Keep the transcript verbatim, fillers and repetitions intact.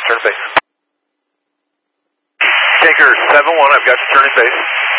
turn base. Tanker seven one, I've got you turning base.